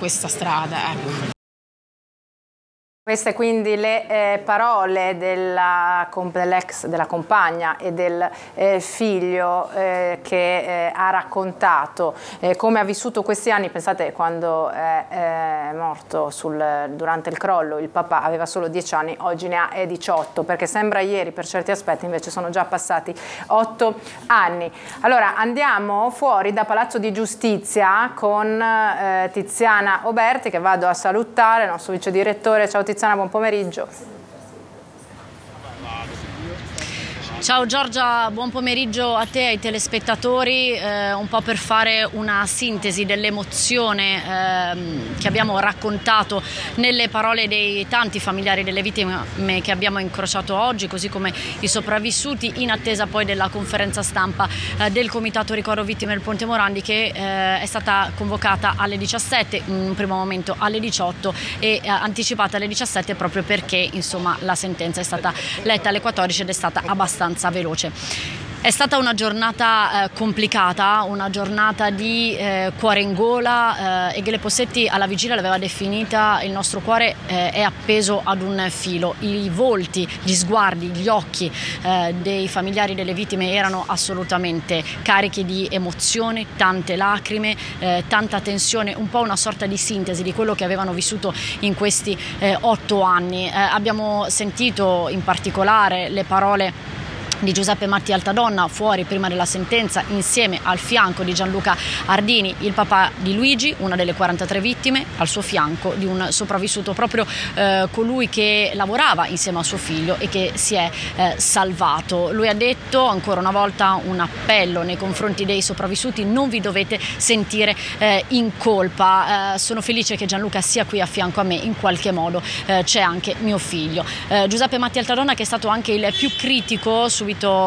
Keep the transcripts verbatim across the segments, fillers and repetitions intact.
questa strada. Ecco. Queste quindi le eh, parole della, dell'ex della compagna e del eh, figlio eh, che eh, ha raccontato eh, come ha vissuto questi anni. Pensate, quando è, è morto sul, durante il crollo il papà aveva solo dieci anni, oggi ne ha diciotto, perché sembra ieri per certi aspetti, invece sono già passati otto anni. Allora andiamo fuori da Palazzo di Giustizia con eh, Tiziana Oberti, che vado a salutare, il nostro vice direttore. Ciao Tiziana, buon pomeriggio. Ciao Giorgia, buon pomeriggio a te e ai telespettatori, eh, un po' per fare una sintesi dell'emozione eh, che abbiamo raccontato nelle parole dei tanti familiari delle vittime che abbiamo incrociato oggi, così come i sopravvissuti, in attesa poi della conferenza stampa eh, del Comitato Ricordo Vittime del Ponte Morandi, che eh, è stata convocata alle diciassette, in un primo momento alle diciotto e eh, anticipata alle diciassette proprio perché insomma la sentenza è stata letta alle quattordici ed è stata abbastanza veloce. È stata una giornata eh, complicata, una giornata di eh, cuore in gola. eh, Egle Possetti alla vigilia l'aveva definita: il nostro cuore eh, è appeso ad un filo. I volti, gli sguardi, gli occhi eh, dei familiari delle vittime erano assolutamente carichi di emozione, tante lacrime, eh, tanta tensione, un po' una sorta di sintesi di quello che avevano vissuto in questi eh, otto anni. Eh, abbiamo sentito in particolare le parole di Giuseppe Matti Altadonna fuori prima della sentenza, insieme al fianco di Gianluca Ardini, il papà di Luigi, una delle quarantatré vittime, al suo fianco di un sopravvissuto, proprio eh, colui che lavorava insieme a suo figlio e che si è eh, salvato. Lui ha detto ancora una volta un appello nei confronti dei sopravvissuti: non vi dovete sentire eh, in colpa. Eh, sono felice che Gianluca sia qui a fianco a me, in qualche modo eh, c'è anche mio figlio. Eh, Giuseppe Matti Altadonna, che è stato anche il più critico subito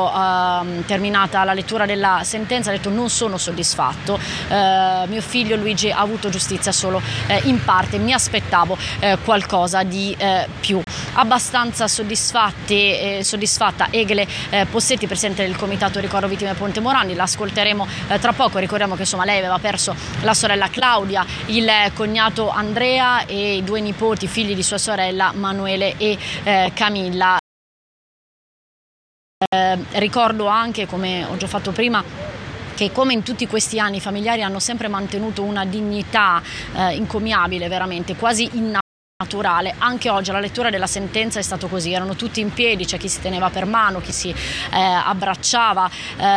Uh, terminata la lettura della sentenza, ha detto: non sono soddisfatto, uh, mio figlio Luigi ha avuto giustizia solo uh, in parte, mi aspettavo uh, qualcosa di uh, più. Abbastanza soddisfatti, eh, soddisfatta Egle eh, Possetti, presidente del Comitato Ricordo Vittime Ponte Morandi. L'ascolteremo eh, tra poco. Ricordiamo che insomma lei aveva perso la sorella Claudia, il cognato Andrea e i due nipoti, figli di sua sorella, Manuele e eh, Camilla. Eh, ricordo anche, come ho già fatto prima, che come in tutti questi anni i familiari hanno sempre mantenuto una dignità eh, incommiabile, veramente quasi innaturale. Anche oggi alla lettura della sentenza è stato così: erano tutti in piedi, c'è chi si teneva per mano, chi si eh, abbracciava,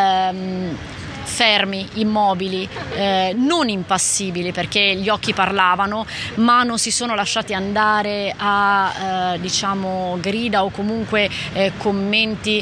ehm, fermi, immobili, eh, non impassibili, perché gli occhi parlavano, ma non si sono lasciati andare a eh, diciamo grida o comunque eh, commenti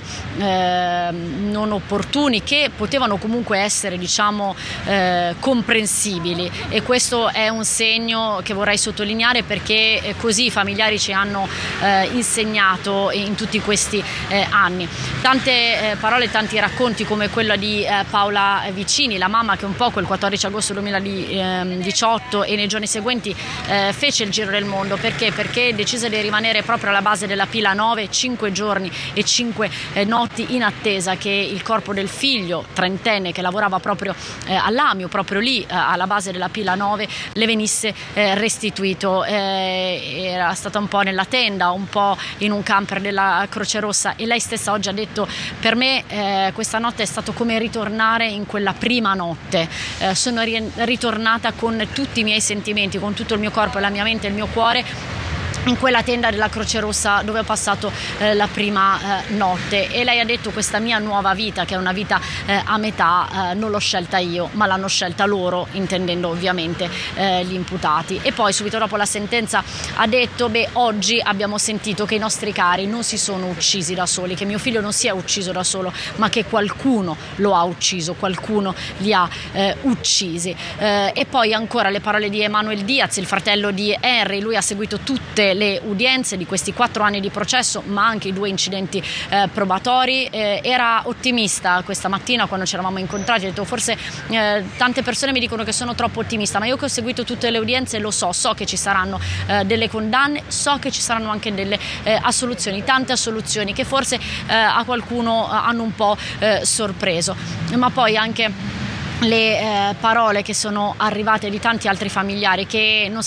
eh, non opportuni, che potevano comunque essere diciamo eh, comprensibili, e questo è un segno che vorrei sottolineare, perché eh, così i familiari ci hanno eh, insegnato in tutti questi eh, anni. Tante eh, parole, tanti racconti, come quello di eh, Paola Vicini, la mamma che un po' quel quattordici agosto duemiladiciotto e nei giorni seguenti eh, fece il giro del mondo. Perché? Perché decise di rimanere proprio alla base della pila nove, cinque giorni e cinque eh, notti in attesa che il corpo del figlio trentenne, che lavorava proprio eh, all'Amio, proprio lì eh, alla base della pila nove, le venisse eh, restituito. Eh, era stata un po' nella tenda, un po' in un camper della Croce Rossa, e lei stessa oggi ha detto: per me eh, questa notte è stato come ritornare in quella prima notte. Eh, sono ri- ritornata con tutti i miei sentimenti, con tutto il mio corpo, la mia mente e il mio cuore, in quella tenda della Croce Rossa dove ho passato eh, la prima eh, notte. E lei ha detto: questa mia nuova vita, che è una vita eh, a metà, eh, non l'ho scelta io, ma l'hanno scelta loro, intendendo ovviamente eh, gli imputati. E poi subito dopo la sentenza ha detto: beh, oggi abbiamo sentito che i nostri cari non si sono uccisi da soli, che mio figlio non si è ucciso da solo, ma che qualcuno lo ha ucciso, qualcuno li ha eh, uccisi. Eh, e poi ancora le parole di Emanuel Diaz, il fratello di Henry. Lui ha seguito tutte le udienze di questi quattro anni di processo, ma anche i due incidenti eh, probatori. Eh, era ottimista questa mattina quando ci eravamo incontrati, ha detto: forse eh, tante persone mi dicono che sono troppo ottimista, ma io che ho seguito tutte le udienze lo so, so che ci saranno eh, delle condanne, so che ci saranno anche delle eh, assoluzioni, tante assoluzioni che forse eh, a qualcuno hanno un po' eh, sorpreso. Ma poi anche le eh, parole che sono arrivate di tanti altri familiari che non